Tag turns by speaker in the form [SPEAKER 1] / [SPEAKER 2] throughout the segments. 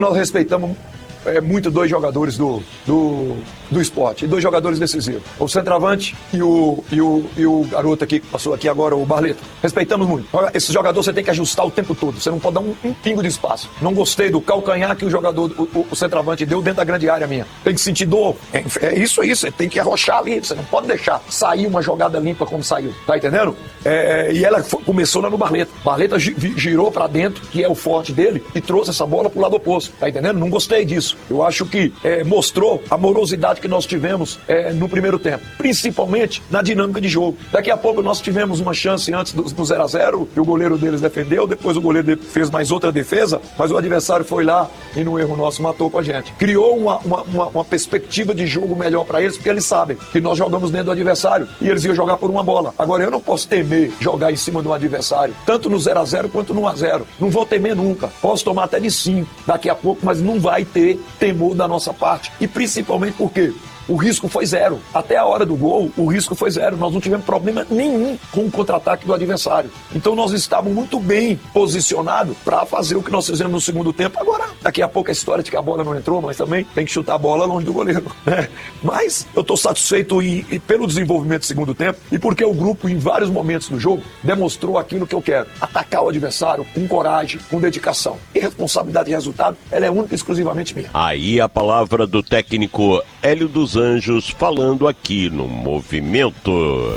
[SPEAKER 1] Nós respeitamos muito dois jogadores do esporte, e dois jogadores decisivos, o centroavante e o garoto aqui que passou aqui agora, o Barleta. Respeitamos muito. Esse jogador você tem que ajustar o tempo todo, você não pode dar um pingo de espaço. Não gostei do calcanhar que o jogador, o centroavante deu dentro da grande área minha. Tem que sentir dor. É isso aí, você tem que arrochar ali, você não pode deixar sair uma jogada limpa como saiu, tá entendendo? E ela começou lá no Barleta. Barleta girou pra dentro, que é o forte dele, e trouxe essa bola pro lado oposto, tá entendendo? Não gostei disso. Eu acho que mostrou a morosidade que nós tivemos no primeiro tempo, principalmente na dinâmica de jogo. Daqui a pouco nós tivemos uma chance antes do 0-0, que o goleiro deles defendeu, depois o goleiro fez mais outra defesa, mas o adversário foi lá e no erro nosso matou com a gente. Criou uma perspectiva de jogo melhor para eles, porque eles sabem que nós jogamos dentro do adversário e eles iam jogar por uma bola. Agora eu não posso temer jogar em cima do adversário, tanto no 0-0 quanto no 1-0. Não vou temer nunca. Posso tomar até de 5 daqui a pouco, mas não vai ter temor da nossa parte. E principalmente porque o risco foi zero. Até a hora do gol, o risco foi zero. Nós não tivemos problema nenhum com o contra-ataque do adversário. Então nós estávamos muito bem posicionados para fazer o que nós fizemos no segundo tempo. Agora, daqui a pouco a história de que a bola não entrou, mas também tem que chutar a bola longe do goleiro, né? Mas eu estou satisfeito pelo desenvolvimento do segundo tempo e porque o grupo, em vários momentos do jogo, demonstrou aquilo que eu quero. Atacar o adversário com coragem, com dedicação. E responsabilidade de resultado, ela é única e exclusivamente minha.
[SPEAKER 2] Aí a palavra do técnico Hélio dos Anjos falando aqui no Movimento.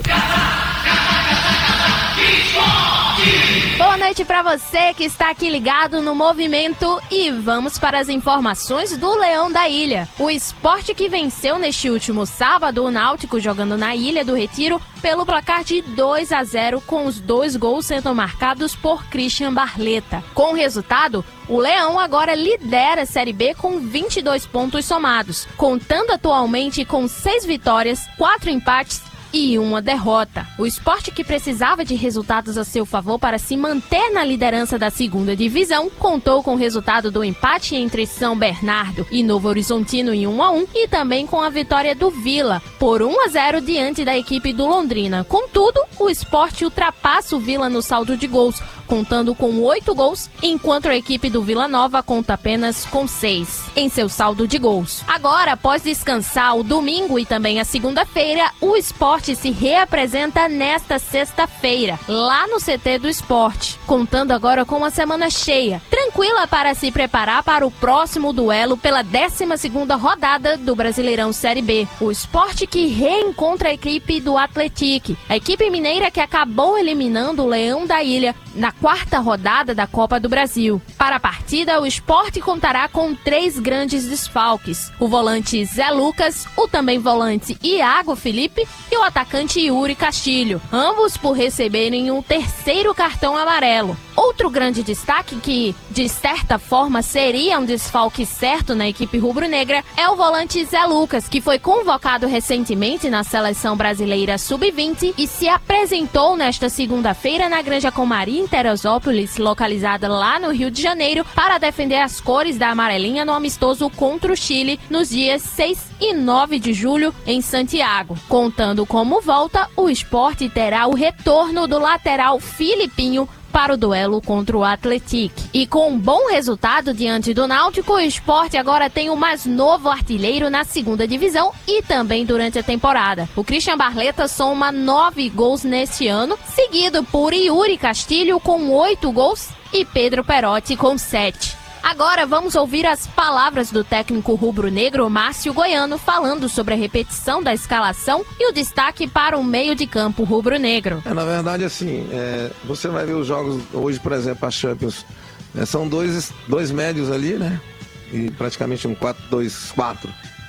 [SPEAKER 3] Boa noite para você que está aqui ligado no Movimento e vamos para as informações do Leão da Ilha. O Sport que venceu neste último sábado o Náutico jogando na Ilha do Retiro pelo placar de 2-0 com os 2 gols sendo marcados por Christian Barleta. Com o resultado, o Leão agora lidera a Série B com 22 pontos somados, contando atualmente com 6 vitórias, 4 empates e 1 derrota. O Sport, que precisava de resultados a seu favor para se manter na liderança da segunda divisão, contou com o resultado do empate entre São Bernardo e Novo Horizontino em 1-1 e também com a vitória do Vila por 1-0 diante da equipe do Londrina. Contudo, o Sport ultrapassa o Vila no saldo de gols, contando com 8 gols, enquanto a equipe do Vila Nova conta apenas com 6 em seu saldo de gols. Agora, após descansar o domingo e também a segunda-feira, o Sport se reapresenta nesta sexta-feira, lá no CT do Sport, contando agora com uma semana cheia, tranquila para se preparar para o próximo duelo pela 12ª rodada do Brasileirão Série B. O Sport que reencontra a equipe do Atlético, a equipe mineira que acabou eliminando o Leão da Ilha na 4ª rodada da Copa do Brasil. Para a partida, o Sport contará com 3 grandes desfalques: o volante Zé Lucas, o também volante Iago Felipe e o atacante Yuri Castilho, ambos por receberem um 3º cartão amarelo. Outro grande destaque que, de certa forma, seria um desfalque certo na equipe rubro-negra é o volante Zé Lucas, que foi convocado recentemente na Seleção Brasileira Sub-20 e se apresentou nesta segunda-feira na Granja Comari, em Teresópolis, localizada lá no Rio de Janeiro, para defender as cores da amarelinha no amistoso contra o Chile nos dias 6 e 9 de julho em Santiago. Contando como volta, o Sport terá o retorno do lateral Filipinho para o duelo contra o Atlético. E com um bom resultado diante do Náutico, o Sport agora tem o mais novo artilheiro na segunda divisão e também durante a temporada. O Christian Barleta soma 9 gols neste ano, seguido por Yuri Castilho com 8 gols e Pedro Perotti com 7. Agora vamos ouvir as palavras do técnico rubro-negro Márcio Goiano falando sobre a repetição da escalação e o destaque para o meio de campo rubro-negro.
[SPEAKER 4] Na verdade, assim, você vai ver os jogos hoje, por exemplo, a Champions, são dois médios ali, né? E praticamente um 4-2-4.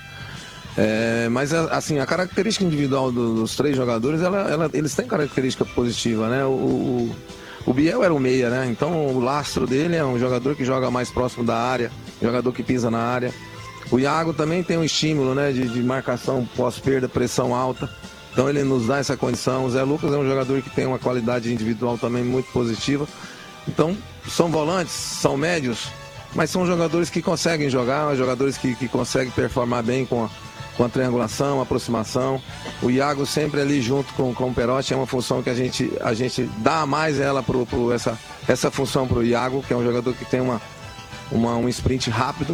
[SPEAKER 4] Mas, assim, a característica individual dos 3 jogadores, eles têm característica positiva, né? O Biel era um meia, né? Então o lastro dele é um jogador que joga mais próximo da área, jogador que pisa na área. O Iago também tem um estímulo, né? De marcação pós-perda, pressão alta. Então ele nos dá essa condição. O Zé Lucas é um jogador que tem uma qualidade individual também muito positiva. Então são volantes, são médios, mas são jogadores que conseguem jogar, jogadores que conseguem performar bem com a triangulação, a aproximação. O Iago sempre ali junto com o Perotti, é uma função que a gente dá mais essa função para o Iago, que é um jogador que tem um sprint rápido.